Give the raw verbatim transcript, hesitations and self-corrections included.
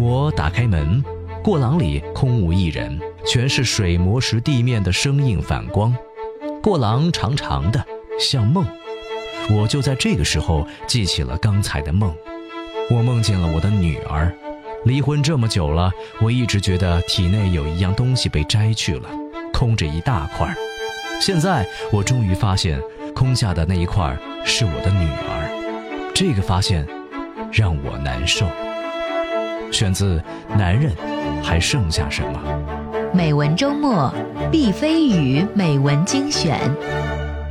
我打开门，过廊里空无一人，全是水磨石地面的生硬反光。过廊长长的，像梦。我就在这个时候记起了刚才的梦。我梦见了我的女儿。离婚这么久了，我一直觉得体内有一样东西被摘去了，空着一大块。现在我终于发现，空下的那一块是我的女儿。这个发现让我难受。选自《男人还剩下什么》。 美文周末，毕飞宇美文精选。